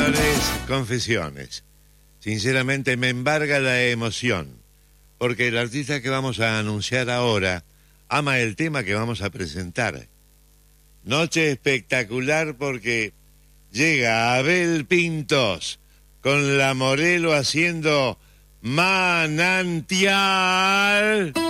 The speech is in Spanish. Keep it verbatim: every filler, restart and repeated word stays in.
señores, confesiones. Sinceramente me embarga la emoción, porque el artista que vamos a anunciar ahora ama el tema que vamos a presentar. Noche espectacular porque llega Abel Pintos con La Morelo haciendo Manantial.